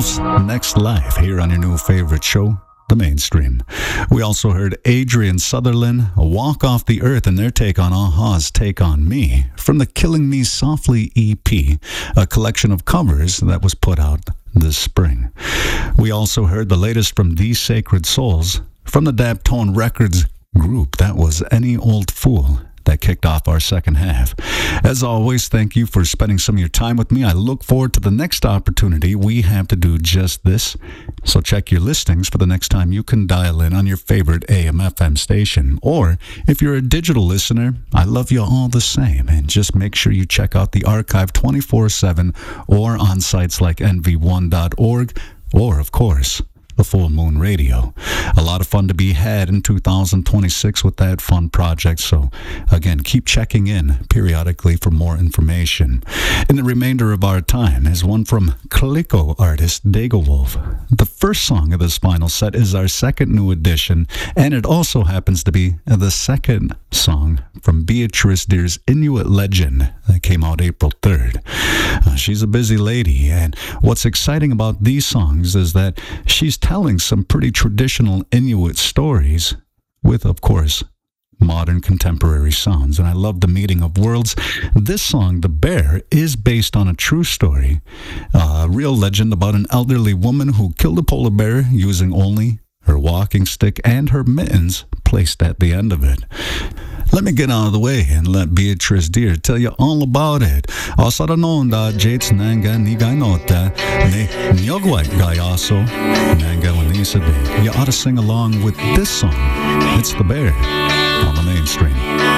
Wolf's Next Life here on your new favorite show, The Mainstream. We also heard Adrian Sutherland, Walk Off the Earth, and their take on a-ha's Take on Me from the Killing Me Softly EP, a collection of covers that was put out this spring. We also heard the latest from These Sacred Souls from the Daptone Records group. That was Any Old Fool. That kicked off our second half. As always, thank you for spending some of your time with me. I look forward to the next opportunity we have to do just this. So check your listings for the next time you can dial in on your favorite AM/FM station. Or if you're a digital listener, I love you all the same. And just make sure you check out the archive 24/7 or on sites like nv1.org or, of course, the Full Moon Radio. A lot of fun to be had in 2026 with that fun project. So again, keep checking in periodically for more information. In the remainder of our time is one from Calico artist Dagowolf. The first song of this final set is our second new edition, and it also happens to be the second song from Beatrice Deer's Inuit Legend that came out April 3rd. She's a busy lady, and what's exciting about these songs is that she's telling some pretty traditional Inuit stories with, of course, modern contemporary sounds. And I love the meeting of worlds. This song, The Bear, is based on a true story, a real legend about an elderly woman who killed a polar bear using only her walking stick and her mittens placed at the end of it. Let me get out of the way and let Beatrice Deer tell you all about it. Osaranonda Jates Nanga Nigainota Ne Nyogwai Gayaso Nanga Wanisade. You ought to sing along with this song. It's The Bear on the Mainstream.